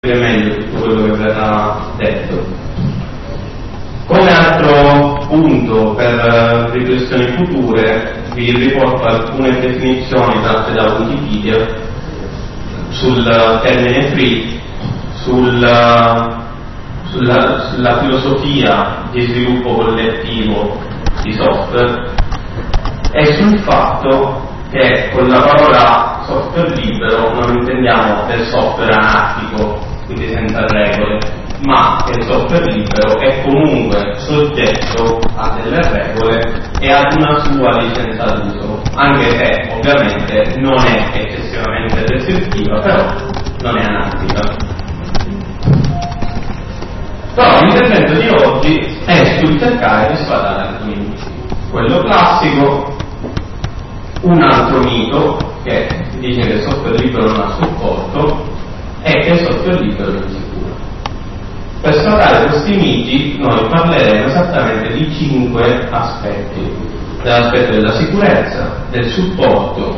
meglio tutto quello che verrà detto. Come altro punto per riflessioni future vi riporto alcune definizioni tratte da Wikipedia sul termine free, sulla filosofia di sviluppo collettivo di software e sul fatto che con la parola software libero non intendiamo del software anarchico, quindi senza regole, ma che il software libero è comunque soggetto a delle regole e ad una sua licenza d'uso, anche se ovviamente non è eccessivamente restrittiva, però non è anarchica. Però l'intervento di oggi è sul cercare di sfatare alcuni miti. Quello classico, un altro mito che dice che il software libero non ha supporto è che il software libero è insicuro. Per sfatare questi miti noi parleremo esattamente di 5 aspetti: dell'aspetto della sicurezza, del supporto,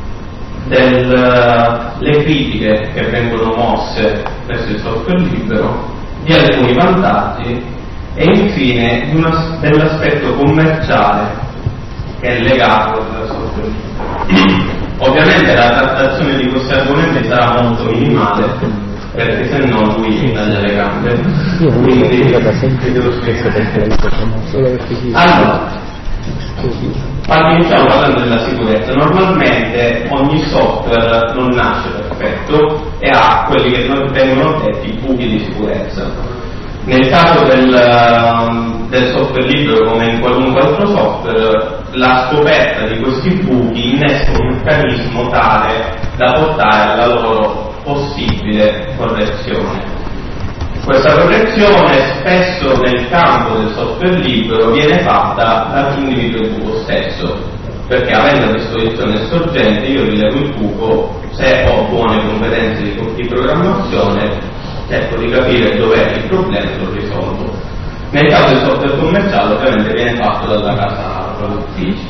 delle critiche che vengono mosse verso il software libero, di alcuni vantaggi e infine dell'aspetto commerciale che è legato al software libero. Ovviamente la trattazione di questi argomenti sarà molto minimale, perché se no lui mi taglia le gambe. Quindi devo spiegare. Allora, iniziamo parlando della sicurezza. Normalmente ogni software non nasce perfetto e ha quelli che vengono detti buchi di sicurezza. Nel caso del software libero, come in qualunque altro software, la scoperta di questi buchi innesca un meccanismo tale da portare alla loro possibile correzione. Questa correzione spesso nel campo del software libero viene fatta dall'individuo il buco stesso, perché avendo a disposizione il sorgente io rilevo il buco, se ho buone competenze di programmazione cerco di capire dov'è il problema e lo risolvo. Nel caso del software commerciale ovviamente viene fatto dalla casa produttrice.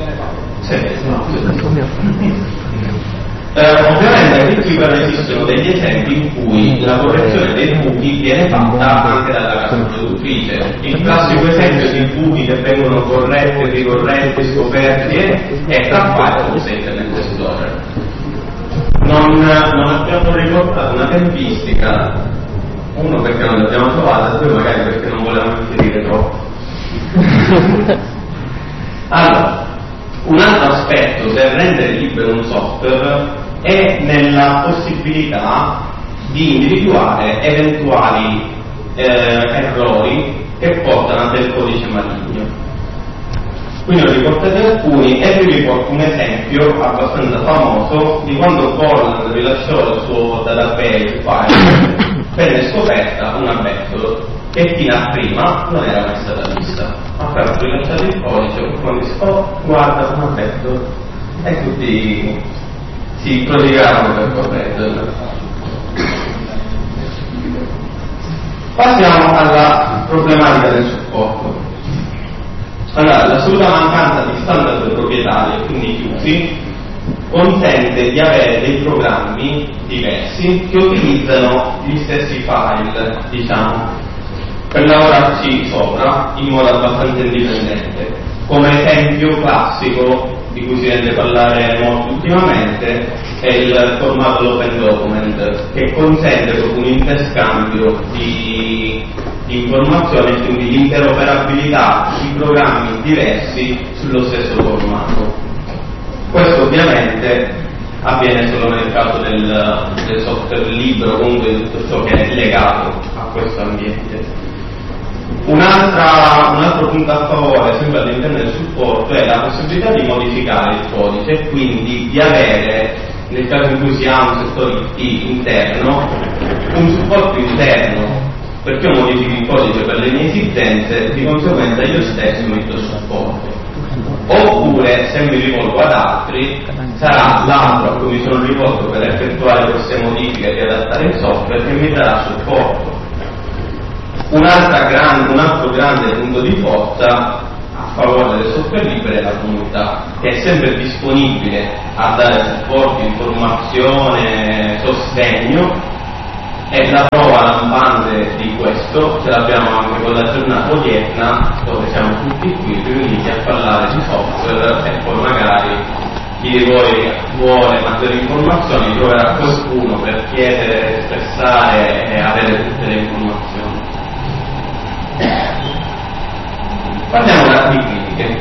Ovviamente qui però esistono degli esempi in cui la correzione dei buchi viene fatta anche dalla casa produttrice. Il classico esempio di buchi che vengono corretti, ricorretti, scoperti è tra Firefox e Internet Explorer. Non abbiamo riportato una tempistica, uno perché non l'abbiamo trovata, due magari perché non volevamo inserire troppo. Allora, un altro aspetto per rendere libero un software è nella possibilità di individuare eventuali errori che portano a del codice maligno. Qui ne ho riportati alcuni e vi riporto un esempio abbastanza famoso di quando Borland rilasciò il suo database file, venne scoperta una backdoor che fino a prima non era mai stata vista. Appena rilasciato il codice, quando disse oh guarda una backdoor, e tutti si prodigarono per correggerla. Passiamo alla problematica del supporto. Allora, l'assoluta mancanza di standard proprietari e quindi chiusi consente di avere dei programmi diversi che utilizzano gli stessi file, diciamo, per lavorarci sopra in modo abbastanza indipendente. Come esempio classico di cui si rende parlare molto ultimamente è il formato Open Document, che consente proprio un interscambio di informazioni e quindi l'interoperabilità di programmi diversi sullo stesso formato. Questo ovviamente avviene solo nel caso del software libero, comunque di tutto ciò che è legato a questo ambiente. Un altro punto a favore, sempre all'interno del supporto, è la possibilità di modificare il codice e quindi di avere, nel caso in cui si ha un settore IT interno, un supporto interno, perché io modifico il codice per le mie esigenze, di conseguenza io stesso metto il supporto. Oppure, se mi rivolgo ad altri, sarà l'altro a cui mi sono rivolto per effettuare queste modifiche e adattare il software che mi darà supporto. Un altro grande punto di forza a favore del software libero è la comunità, che è sempre disponibile a dare supporto, informazione, sostegno E la prova lampante di questo ce l'abbiamo anche con la giornata odierna, dove siamo tutti qui riuniti a parlare di software e poi magari chi di voi vuole maggiori informazioni troverà qualcuno per chiedere, espressare e avere tutte le informazioni. Parliamo ora di critiche.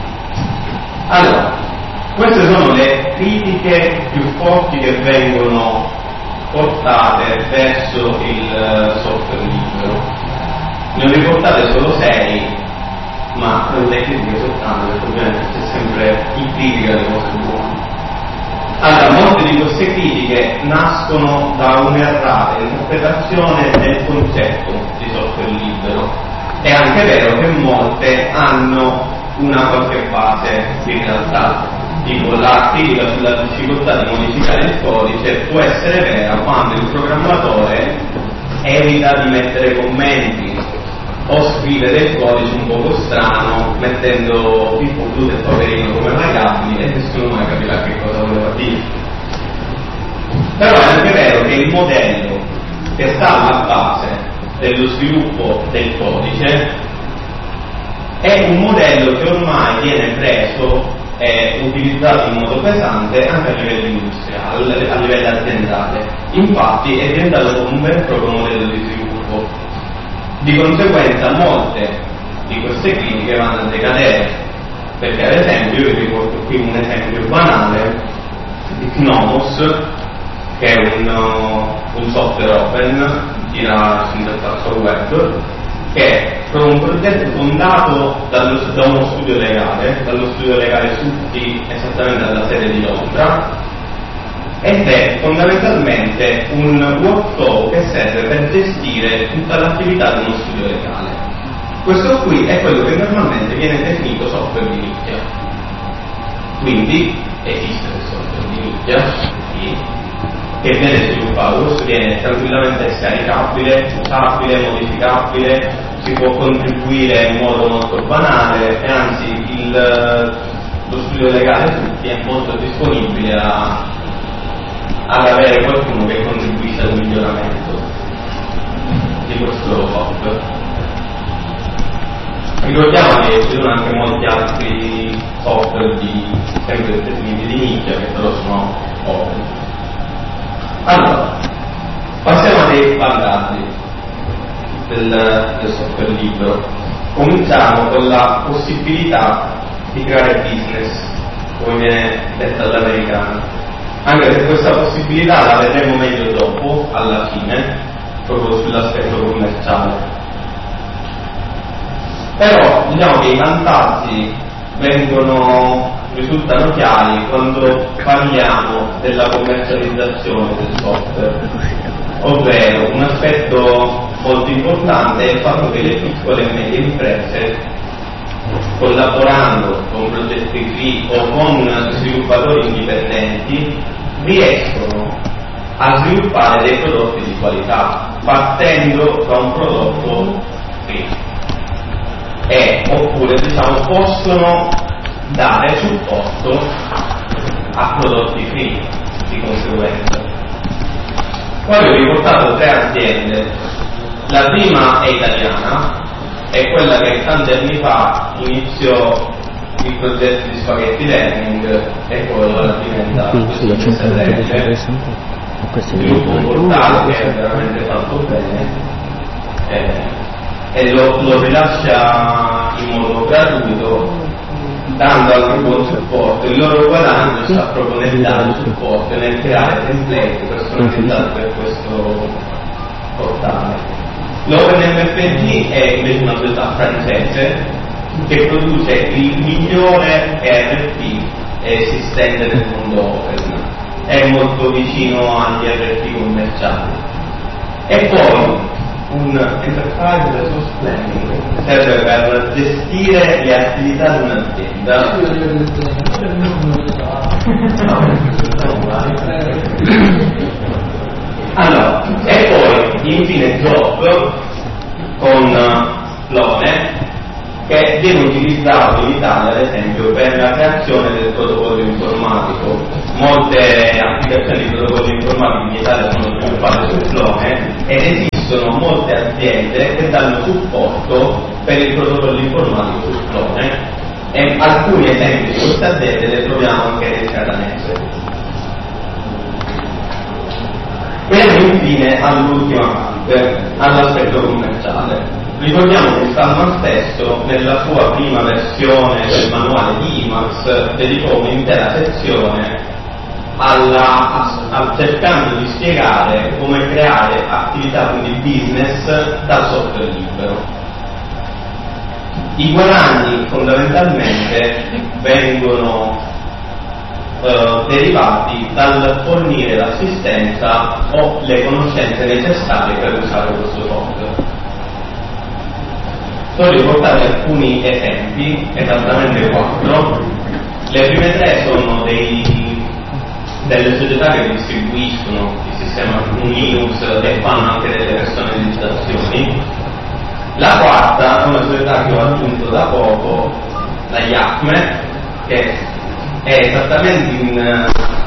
Allora, queste sono le critiche più forti che vengono portate verso il software libero. Ne ho riportate solo 6, ma le critiche soltanto, perché ovviamente c'è sempre chi critica le cose buone. Allora, molte di queste critiche nascono da un'errata interpretazione del concetto di software libero. È anche vero che molte hanno una qualche base in realtà, tipo la critica sulla difficoltà di modificare il codice può essere vera quando il programmatore evita di mettere commenti o scrive del codice un poco strano mettendo Pippo Blu e Poverino come variabili e nessuno mai capirà che cosa voleva dire. Però è anche vero che il modello che sta alla base dello sviluppo del codice è un modello che ormai viene preso e utilizzato in modo pesante anche a livello industriale, a livello aziendale. Infatti è diventato un vero e proprio modello di sviluppo. Di conseguenza molte di queste critiche vanno a decadere, perché ad esempio io vi riporto qui un esempio banale di Gnomos, che è un software open tira sull'interfaccia web, che è un progetto fondato da uno studio legale, dallo studio legale Sutti, esattamente alla sede di Londra, ed è fondamentalmente un workflow che serve per gestire tutta l'attività di uno studio legale. Questo qui è quello che normalmente viene definito software di nicchia. Quindi esiste il software di nicchia, sì, che viene sviluppato, questo viene tranquillamente scaricabile, usabile, modificabile, si può contribuire in modo molto banale e anzi lo studio legale tutti è molto disponibile ad avere qualcuno che contribuisce al miglioramento di questo software. Ricordiamo che ci sono anche molti altri software sempre definiti di nicchia che però sono open. Allora, passiamo a dei vantaggi del software libero. Cominciamo con la possibilità di creare business, come viene detta all'americana, anche se questa possibilità la vedremo meglio dopo, alla fine, proprio sull'aspetto commerciale. Però diciamo che i vantaggi risultano chiari quando parliamo della commercializzazione del software, ovvero un aspetto molto importante è il fatto che le piccole e medie imprese, collaborando con progetti free o con sviluppatori indipendenti, riescono a sviluppare dei prodotti di qualità partendo da un prodotto free oppure possono dare supporto a prodotti free di conseguenza. Poi ho riportato 3 aziende. La prima è italiana, è quella che tanti anni fa iniziò il progetto di Spaghetti Learning e poi ora diventa sviluppo un portale che è veramente fatto bene e lo rilascia in modo gratuito, dando anche buon supporto. Il loro guadagno sta proprio nel dare supporto e nel creare template personalizzati per questo portale. L'OpenMFG è invece una società francese che produce il migliore ERP esistente nel mondo open, è molto vicino agli ERP commerciali. E poi un Enterprise Resource Planning serve per gestire le attività di un'azienda. Allora, e poi infine Job con Lone, che viene utilizzato in Italia ad esempio per la creazione del protocollo informatico. molte applicazioni di protocolli informatici in Italia sono sviluppate su Clone ed esistono molte aziende che danno supporto per i protocolli informatici su Clone e alcuni esempi di queste aziende le troviamo anche nel catanese. Veniamo infine all'ultima parte, all'aspetto commerciale. Ricordiamo che Stallman stesso, nella sua prima versione del manuale di Emacs, dedicò un'intera sezione cercando di spiegare come creare attività, quindi business, dal software libero. I guadagni fondamentalmente vengono derivati dal fornire l'assistenza o le conoscenze necessarie per usare questo software. Sto riportare alcuni esempi, esattamente 4. Le prime 3 sono delle società che distribuiscono il sistema Linux e fanno anche delle personalizzazioni. La quarta è una società che ho aggiunto da poco, la Yacme, che è esattamente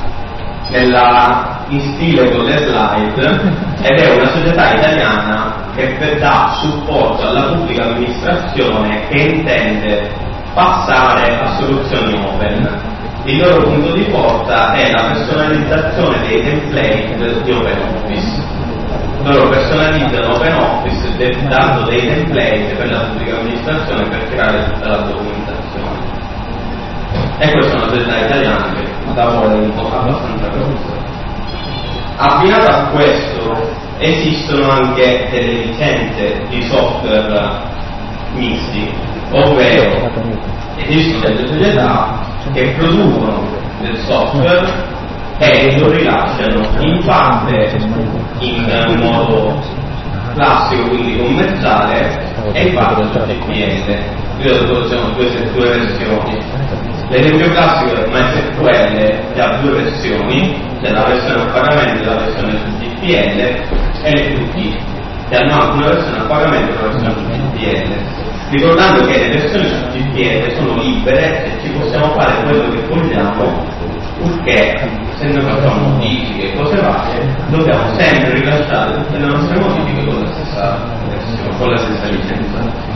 in stile con le slide ed è una società italiana che dà supporto alla pubblica amministrazione che intende passare a soluzioni open. Il loro punto di forza è la personalizzazione dei template di OpenOffice. Loro personalizzano OpenOffice dando dei template per la pubblica amministrazione per creare tutta la documentazione. E questa è una società italiana che lavora in modo abbastanza grosso. Abbinato a questo esistono anche delle licenze di software misti, ovvero esistono delle società che producono del software e lo rilasciano in parte in modo classico, quindi commerciale, e in parte su GPL. Io sono due versioni. L'esempio classico è MySQL, che ha 2 versioni, c'è la versione a pagamento e la versione su GPL, e le QT, che hanno anche una versione a pagamento e una versione su GPL. Ricordando che le versioni su GPL sono libere e ci possiamo fare quello che vogliamo, purché se noi facciamo modifiche e cose varie, dobbiamo sempre rilasciare tutte le nostre modifiche con la stessa versione, con la stessa licenza.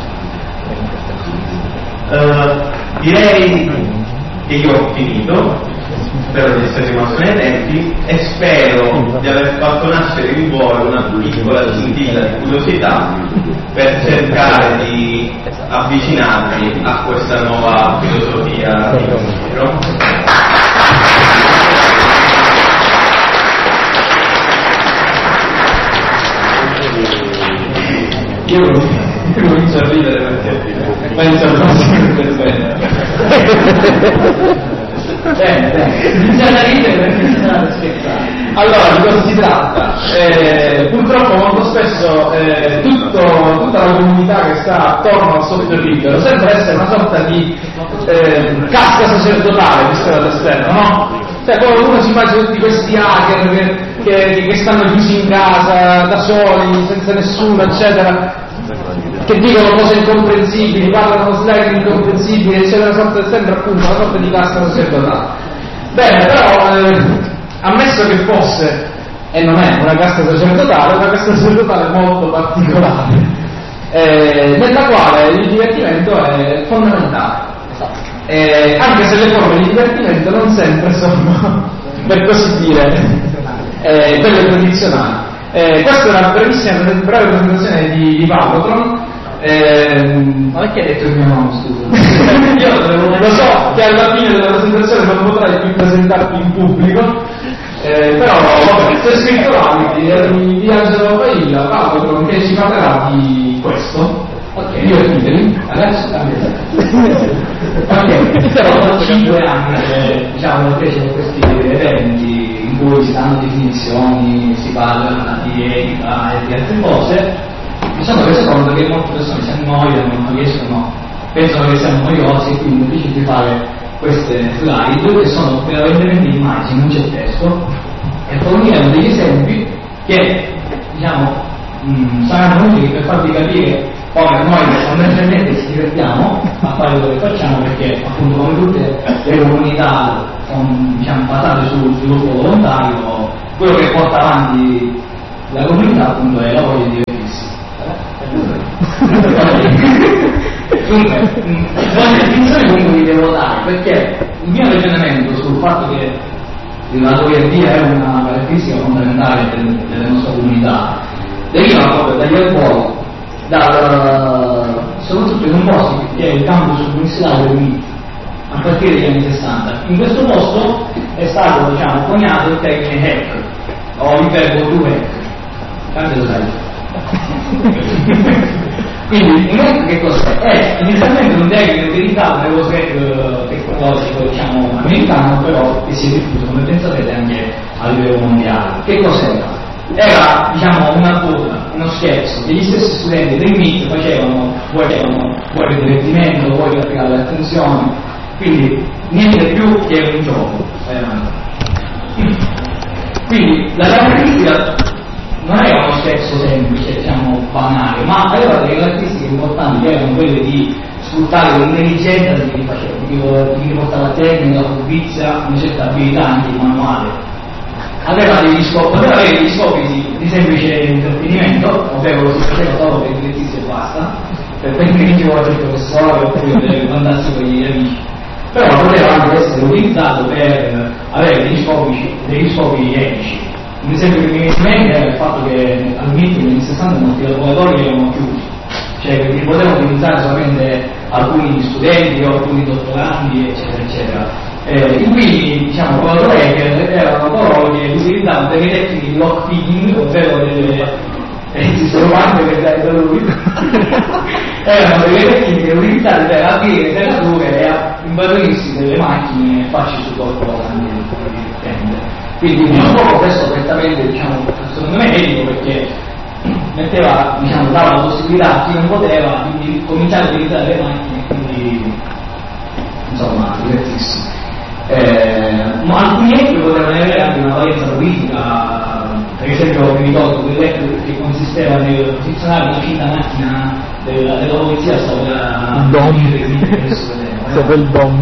Direi che io ho finito, spero di essere rimasto nei tempi e spero di aver fatto nascere in voi una piccola scintilla di curiosità per cercare di avvicinarvi a questa nuova filosofia di pensiero. Io comincio a ridere perché penso al prossimo intervento. Bisogna ridere perché si sta scherzando. Allora, di cosa si tratta? Purtroppo molto spesso tutta la comunità che sta attorno al software libero sembra essere una sorta di casta sacerdotale vista dall'esterno, no? Cioè, poi uno si immagina tutti questi hacker che stanno chiusi in casa da soli, senza nessuno, eccetera, che dicono cose incomprensibili, parlano slide incomprensibili, eccetera, sembra appunto una sorta di casta sacerdotale. Bene, però ammesso che fosse, e non è una casta sacerdotale, è una casta sacerdotale molto particolare, nella quale il divertimento è fondamentale. Anche se le forme di divertimento non sempre sono, per così dire, quelle tradizionali. Questa è una breve presentazione di Valotron. Ma perché hai detto il mio nome, scusa? Io lo so che alla fine della presentazione non potrai più presentarti in pubblico, però vabbè, c'è scritto avanti di Angelo Pailla, Valotron, che ci parlerà di questo. Ok, adesso ok, sono 5 anni che diciamo fece questi eventi in cui si danno definizioni, si parla di etica e di altre cose. Mi sono reso conto che molte persone si annoiano, non riescono, pensano che siamo noiosi, quindi invece di fare queste slide che sono prevalentemente immagini, non c'è testo, e forniremo degli esempi che diciamo saranno utili per farvi capire come noi fondamentalmente ci divertiamo a fare quello che facciamo, perché appunto come tutte le comunità diciamo, basate sul sviluppo volontario, quello che porta avanti la comunità appunto è la voglia di divertirsi. Dunque, la definizione comunque vi devo dare, perché il mio ragionamento sul fatto che la goliardia è una caratteristica fondamentale delle nostre comunità deriva proprio dagli albori, soprattutto in un posto che è il campus universitario del MIT, a partire dagli anni 60. In questo posto è stato, diciamo, coniato il termine hack, o il verbo to hack. Tanto lo sai. Quindi un hack che cos'è? È inizialmente un termine utilizzato nello slang tecnologico, diciamo, americano, però che si è diffuso, come pensate, anche a livello mondiale. Che cos'era? Era, diciamo, una burla, uno scherzo che gli stessi studenti del MIT facevano vuoi per divertimento, vuoi per attirare l'attenzione, quindi niente più che un gioco. Quindi la caratteristica non era uno scherzo semplice, diciamo, banale, ma aveva delle caratteristiche importanti che erano quelle di sfruttare l'intelligenza di chi faceva, di chi portava a termine la furbizia, una certa abilità anche manuale. Poteva avere degli scopi di semplice intrattenimento, ovvero lo si faceva solo per divertirsi e basta, per prendere in giro il professore oppure per mandarsi con gli amici, però poteva anche essere utilizzato per avere degli scopi etici. Un esempio che mi viene in mente è il fatto che all'inizio negli anni 60 molti laboratori erano chiusi, cioè che potevano utilizzare solamente alcuni studenti o alcuni dottorandi, eccetera, eccetera. Quindi, diciamo, collaboratori che erano coloro che utilizzavano delle tecniche di lockpicking, ovvero delle esistono anche per dare da lui erano delle tecniche utilizzate per aprire le serrature e impadronirsi delle macchine e farci sul corpo quindi un po' questo prettamente, diciamo, secondo me etico, perché metteva, diciamo, dava la possibilità a chi non poteva di cominciare a utilizzare le macchine, quindi insomma divertirsi. Ma alcuni esempi potevano avere anche una valenza politica, per esempio mi ricordo quell'etto che consisteva nel posizionare una finta macchina della polizia sopra il dom.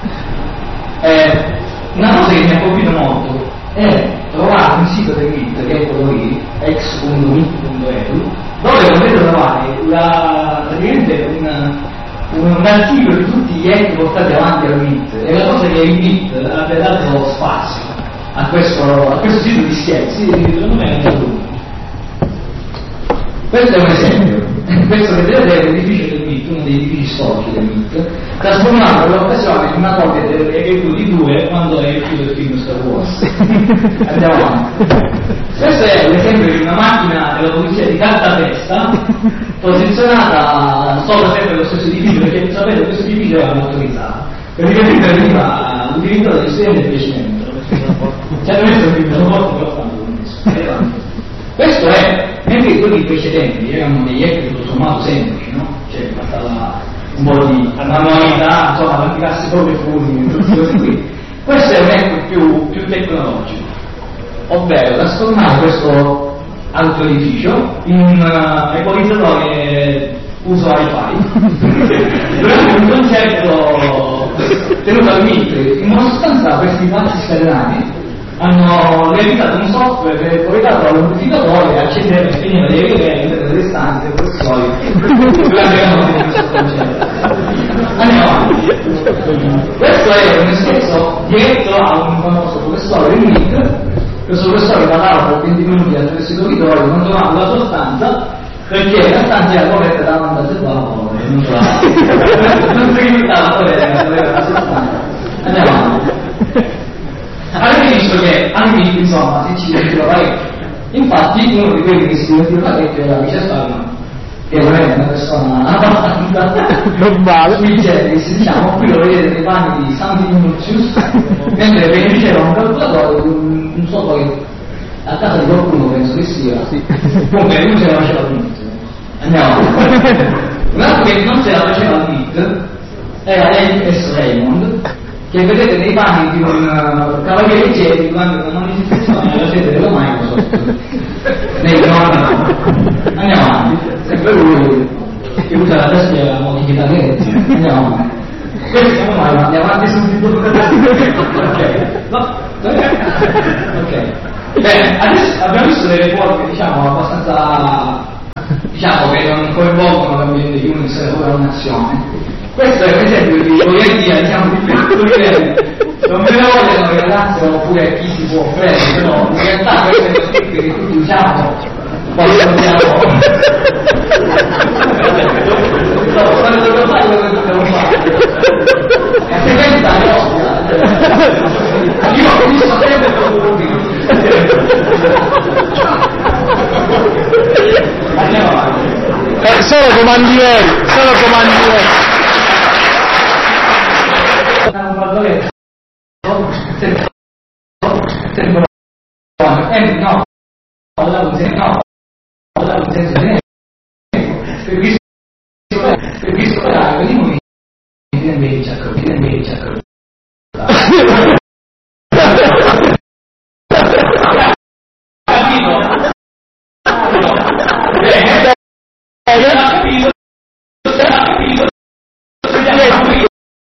Una cosa che mi ha colpito molto è trovare un sito del MIT, che è quello lì, ex.mit.edu, dove potete trovare praticamente un articolo di tutti gli enti portati avanti al MIT, e la cosa che il MIT abbia dato spazio a questo sito di scherzi, secondo me è un giorno. Questo è un esempio. Questo che vedete è l'edificio del MIT, uno degli edifici storici del MIT, trasformato nell'occasione in una copia del review di 2 quando è uscito il film Star Wars. Andiamo avanti. Questo è l'esempio di una macchina della polizia di cartapesta posizionata sopra sempre lo stesso edificio, perché sapete questo edificio era motorizzato, praticamente veniva utilizzato dagli studenti del piacimento. C'è messo il film supporto però tanto. Questo è, mentre quelli precedenti erano degli hack tutto sommato semplici, no? Cioè bastava un po' di manualità, insomma, praticarsi proprio furni, tutte cose qui. Questo è un hack più tecnologico, ovvero trasformare questo altro edificio in un equalizzatore uso hi-fi durante un concerto tenuto al MIT. In sostanza questi pazzi scatenati hanno realizzato un software che poi dato all'amplificatore e accendeva e spegneva dei livelli delle stanze e professori durante la notte di questo concerto. Andiamo avanti. Questo è un scherzo diretto a un famoso professore del MIT. Questo professore parlava per 20 minuti attraverso i corridoi, non trovava la sua stanza perché la stanza era coperta da una selvaggio e non trovava. Non si limitava a avere la sua stanza. Andiamo avanti. Avete visto che anche insomma si ci divertiva parecchio. Infatti uno di quelli che si divertiva parecchio era Michel Stallman, che non è una persona abbastanza normale sui generis, diciamo. Qui lo vedete nei panni di Santi Minuzius mentre beneficiava un calcolatore di un software che a casa di qualcuno penso che sia comunque lui se la faceva al MIT. Andiamo un altro che non se la faceva al MIT era S. Raymond, che vedete nei panni di un cavaliere Jedi durante una manifestazione alla sede della Microsoft nei 99. Andiamo avanti, sempre lui che usa la tastiera modificata. Andiamo avanti. Questi siamo noi, ma andiamo avanti subito. Ok, no? Ok. Bene, adesso abbiamo visto delle riporte, diciamo, abbastanza, diciamo, che non coinvolgono l'ambiente di Unix o la nazione. Questo è un esempio di poesia, diciamo, di livello. Non me lo vogliono i ragazzi oppure chi si può offrire, però in realtà questo è lo scritto che tutti usiamo quando dobbiamo. Quando dobbiamo fare quello che dobbiamo fare. E altrimenti dai io ho visto sempre andiamo avanti. Solo comandi veri. Un valore no, la un senso